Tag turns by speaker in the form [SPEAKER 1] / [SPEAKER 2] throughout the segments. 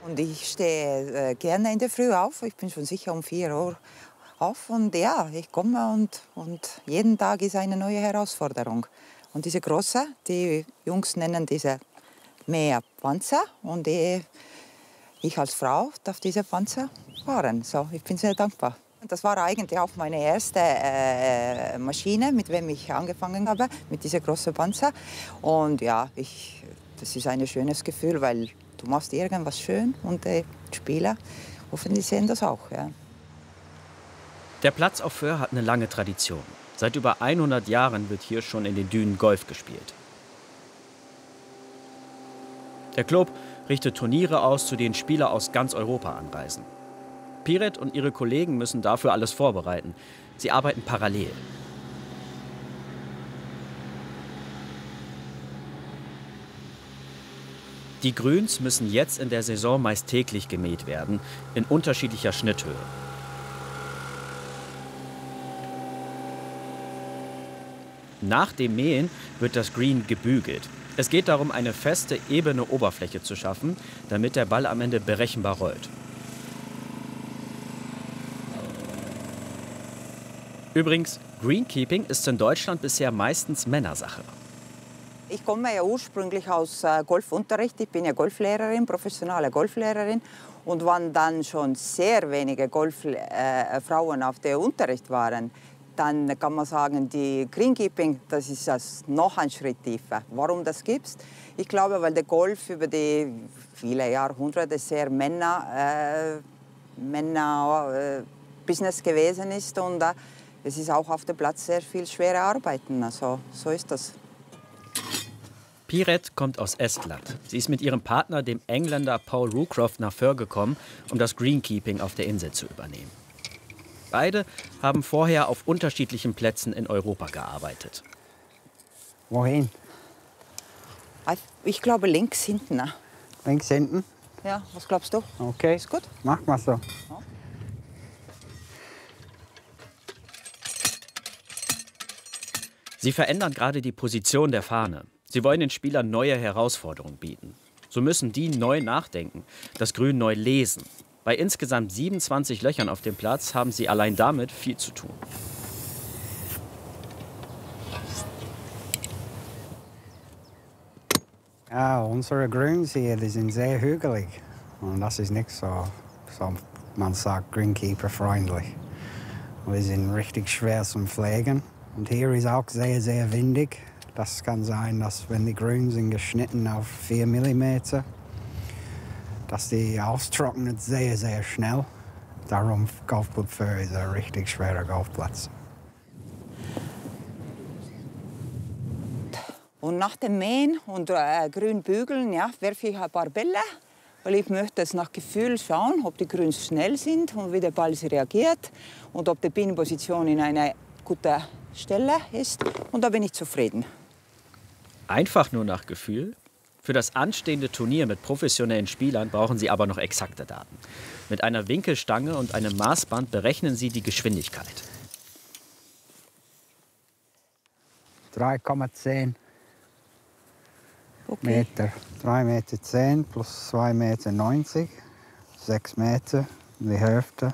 [SPEAKER 1] Und ich stehe gerne in der Früh auf. Ich bin schon sicher um 4 Uhr auf. Und ja, ich komme und jeden Tag ist eine neue Herausforderung. Und diese große, die Jungs nennen diese mehr Panzer. Und ich als Frau darf diese Panzer fahren. So, ich bin sehr dankbar. Das war eigentlich auch meine erste Maschine, mit der ich angefangen habe, mit dieser großen Panzer. Und ja, das ist ein schönes Gefühl, weil du machst irgendwas schön und die Spieler hoffentlich sehen das auch. Ja.
[SPEAKER 2] Der Platz auf Föhr hat eine lange Tradition. Seit über 100 Jahren wird hier schon in den Dünen Golf gespielt. Der Club richtet Turniere aus, zu denen Spieler aus ganz Europa anreisen. Piret und ihre Kollegen müssen dafür alles vorbereiten. Sie arbeiten parallel. Die Grüns müssen jetzt in der Saison meist täglich gemäht werden, in unterschiedlicher Schnitthöhe. Nach dem Mähen wird das Green gebügelt. Es geht darum, eine feste, ebene Oberfläche zu schaffen, damit der Ball am Ende berechenbar rollt. Übrigens, Greenkeeping ist in Deutschland bisher meistens Männersache.
[SPEAKER 1] Ich komme ja ursprünglich aus Golfunterricht. Ich bin ja Golflehrerin, professionelle Golflehrerin. Und wenn dann schon sehr wenige Golffrauen auf dem Unterricht waren, dann kann man sagen, die Greenkeeping, das ist das noch ein Schritt tiefer. Warum das gibt's? Ich glaube, weil der Golf über die viele Jahrhunderte sehr Männer-Business gewesen ist und es ist auch auf dem Platz sehr viel schwere Arbeiten. Also, so ist das.
[SPEAKER 2] Piret kommt aus Estland. Sie ist mit ihrem Partner, dem Engländer Paul Rucroft, nach Föhr gekommen, um das Greenkeeping auf der Insel zu übernehmen. Beide haben vorher auf unterschiedlichen Plätzen in Europa gearbeitet.
[SPEAKER 3] Wohin?
[SPEAKER 1] Ich glaube links hinten.
[SPEAKER 3] Links hinten?
[SPEAKER 1] Ja, was glaubst du?
[SPEAKER 3] Okay.
[SPEAKER 1] Ist gut?
[SPEAKER 3] Mach mal so.
[SPEAKER 1] Ja.
[SPEAKER 2] Sie verändern gerade die Position der Fahne. Sie wollen den Spielern neue Herausforderungen bieten. So müssen die neu nachdenken, das Grün neu lesen. Bei insgesamt 27 Löchern auf dem Platz haben sie allein damit viel zu tun.
[SPEAKER 3] Ja, unsere Grüns hier, die sind sehr hügelig. Und das ist nicht so man sagt, Greenkeeper-freundlich. Die sind richtig schwer zum Pflegen. Und hier ist auch sehr, sehr windig. Das kann sein, dass wenn die Grüns sind geschnitten auf 4 mm, dass die austrocknet sehr, sehr schnell. Darum Golfclub Föhr ist ein richtig schwerer Golfplatz.
[SPEAKER 1] Und nach dem Mähen und grün bügeln, ja, werfe ich ein paar Bälle, weil ich möchte es nach Gefühl schauen, ob die Grüns schnell sind und wie der Ball reagiert und ob die Pinnposition in einer guten Stelle ist. Und da bin ich zufrieden.
[SPEAKER 2] Einfach nur nach Gefühl? Für das anstehende Turnier mit professionellen Spielern brauchen sie aber noch exakte Daten. Mit einer Winkelstange und einem Maßband berechnen sie die Geschwindigkeit.
[SPEAKER 3] 3,10
[SPEAKER 1] Okay.
[SPEAKER 3] Meter. 3,10 Meter plus 2,90 Meter. 6 Meter, die Hälfte.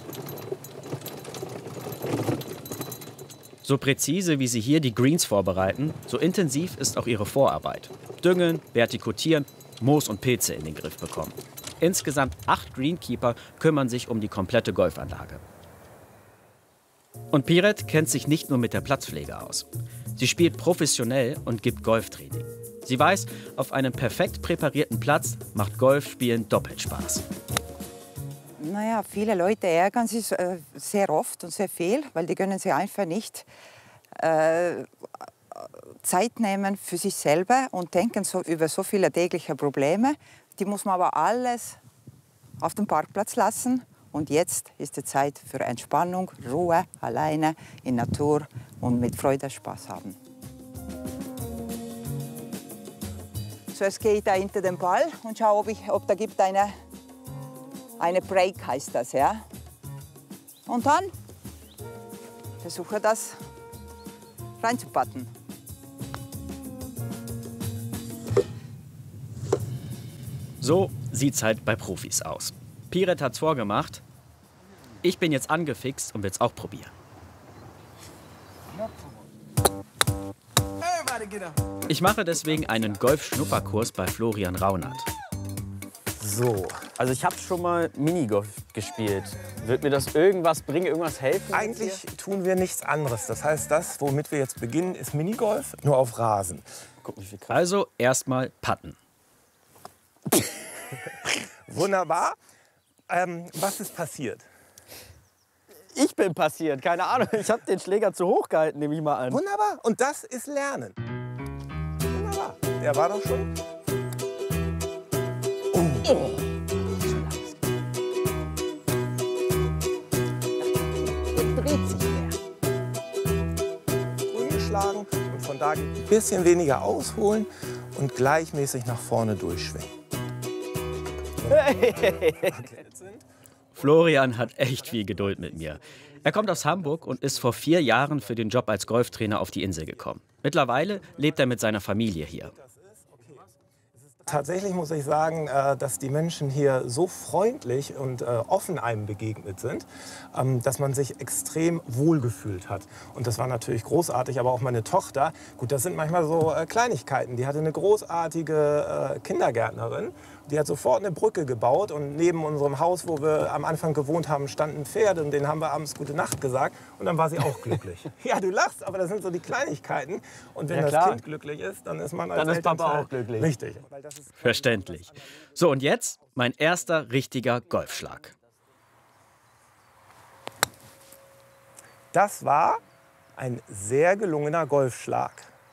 [SPEAKER 2] So präzise, wie sie hier die Greens vorbereiten, so intensiv ist auch ihre Vorarbeit. Düngen, vertikutieren, Moos und Pilze in den Griff bekommen. Insgesamt 8 Greenkeeper kümmern sich um die komplette Golfanlage. Und Piret kennt sich nicht nur mit der Platzpflege aus. Sie spielt professionell und gibt Golftraining. Sie weiß, auf einem perfekt präparierten Platz macht Golfspielen doppelt Spaß.
[SPEAKER 1] Naja, viele Leute ärgern sich sehr oft und sehr viel, weil die können sich einfach nicht Zeit nehmen für sich selber und denken über so viele tägliche Probleme. Die muss man aber alles auf dem Parkplatz lassen. Und jetzt ist die Zeit für Entspannung, Ruhe, alleine, in Natur und mit Freude Spaß haben. Zuerst gehe ich da hinter den Ball und schaue, ob da gibt eine Break, heißt das, ja. Und dann versuche das reinzupatten.
[SPEAKER 2] So sieht's halt bei Profis aus. Piret hat's vorgemacht. Ich bin jetzt angefixt und will's auch probieren. Ich mache deswegen einen Golf-Schnupperkurs bei Florian Raunert.
[SPEAKER 4] So, also ich habe schon mal Minigolf gespielt. Wird mir das irgendwas bringen, irgendwas helfen?
[SPEAKER 5] Eigentlich tun wir nichts anderes. Das heißt, das, womit wir jetzt beginnen, ist Minigolf, nur auf Rasen.
[SPEAKER 4] Guck, wie viel
[SPEAKER 2] Also erstmal putten.
[SPEAKER 5] Wunderbar. Was ist passiert?
[SPEAKER 4] Ich bin passiert, keine Ahnung. Ich habe den Schläger zu hoch gehalten, nehme ich mal an.
[SPEAKER 5] Wunderbar. Und das ist Lernen. Wunderbar. Der war doch schon. Grün geschlagen und von da ein bisschen weniger ausholen und gleichmäßig nach vorne durchschwingen.
[SPEAKER 2] Florian hat echt viel Geduld mit mir. Er kommt aus Hamburg und ist vor 4 Jahren für den Job als Golftrainer auf die Insel gekommen. Mittlerweile lebt er mit seiner Familie hier.
[SPEAKER 5] Tatsächlich muss ich sagen, dass die Menschen hier so freundlich und offen einem begegnet sind, dass man sich extrem wohlgefühlt hat. Und das war natürlich großartig, aber auch meine Tochter, gut, das sind manchmal so Kleinigkeiten. Die hatte eine großartige Kindergärtnerin, die hat sofort eine Brücke gebaut und neben unserem Haus, wo wir am Anfang gewohnt haben, standen Pferde und denen haben wir abends Gute Nacht gesagt und dann war sie auch glücklich. Ja, du lachst, aber das sind so die Kleinigkeiten und wenn das Kind glücklich ist, dann ist man als
[SPEAKER 4] Dann ist Papa
[SPEAKER 5] Elternteil
[SPEAKER 4] auch glücklich.
[SPEAKER 5] Richtig.
[SPEAKER 2] Verständlich. So, und jetzt mein erster richtiger Golfschlag.
[SPEAKER 5] Das war ein sehr gelungener Golfschlag.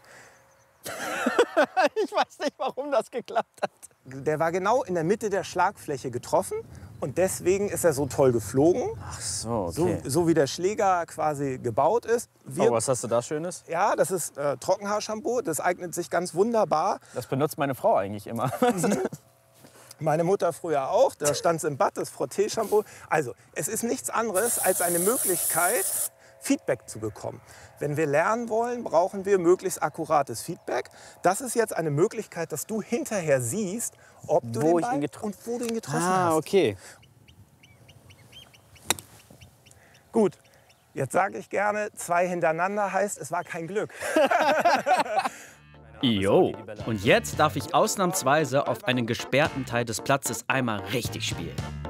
[SPEAKER 4] Ich weiß nicht, warum das geklappt hat.
[SPEAKER 5] Der war genau in der Mitte der Schlagfläche getroffen und deswegen ist er so toll geflogen.
[SPEAKER 4] Ach so, okay.
[SPEAKER 5] So wie der Schläger quasi gebaut ist.
[SPEAKER 4] Oh, was hast du da Schönes?
[SPEAKER 5] Ja, das ist Trockenhaarshampoo. Das eignet sich ganz wunderbar.
[SPEAKER 4] Das benutzt meine Frau eigentlich immer.
[SPEAKER 5] Meine Mutter früher auch. Da stand es im Bad, das Frotté-Shampoo. Also, es ist nichts anderes als eine Möglichkeit, Feedback zu bekommen. Wenn wir lernen wollen, brauchen wir möglichst akkurates Feedback. Das ist jetzt eine Möglichkeit, dass du hinterher siehst, ob du
[SPEAKER 4] Wo
[SPEAKER 5] den
[SPEAKER 4] ich ihn
[SPEAKER 5] Ball
[SPEAKER 4] getroffen-
[SPEAKER 5] und wo du ihn getroffen hast.
[SPEAKER 4] Okay.
[SPEAKER 5] Gut, jetzt sage ich gerne, 2 hintereinander heißt, es war kein Glück.
[SPEAKER 2] Jo. Und jetzt darf ich ausnahmsweise auf einen gesperrten Teil des Platzes einmal richtig spielen.